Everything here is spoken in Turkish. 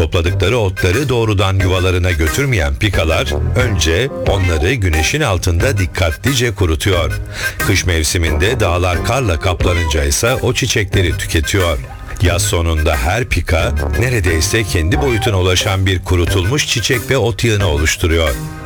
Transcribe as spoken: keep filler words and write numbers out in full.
topladıkları otları doğrudan yuvalarına götürmeyen pikalar önce onları güneşin altında dikkatlice kurutuyor. Kış mevsiminde dağlar karla kaplanınca ise o çiçekleri tüketiyor. Yaz sonunda her pika neredeyse kendi boyutuna ulaşan bir kurutulmuş çiçek ve ot yığını oluşturuyor.